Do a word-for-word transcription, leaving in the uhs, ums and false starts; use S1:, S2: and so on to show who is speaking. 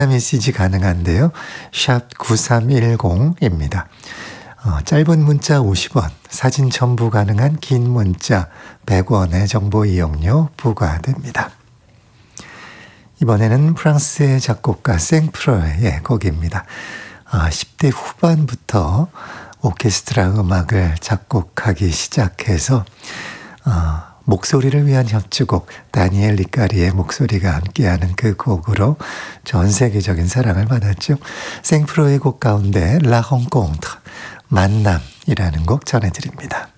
S1: 메시지 가능한데요. 샵 구삼일공입니다. 어, 짧은 문자 오십 원, 사진 첨부 가능한 긴 문자 백 원의 정보 이용료 부과됩니다. 이번에는 프랑스의 작곡가 생프로의 곡입니다. 아, 십 대 후반부터 오케스트라 음악을 작곡하기 시작해서 어, 목소리를 위한 협주곡 다니엘 리까리의 목소리가 함께하는 그 곡으로 전 세계적인 사랑을 받았죠. 생프로의 곡 가운데 라 rencontre 만남이라는 곡 전해드립니다.